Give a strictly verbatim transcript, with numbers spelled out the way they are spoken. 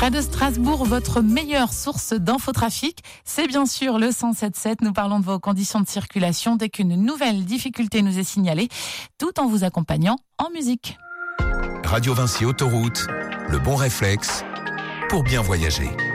Près de Strasbourg, votre meilleure source d'infotrafic, c'est bien sûr le cent sept sept. Nous parlons de vos conditions de circulation dès qu'une nouvelle difficulté nous est signalée, tout en vous accompagnant en musique. Radio Vinci Autoroute, le bon réflexe pour bien voyager.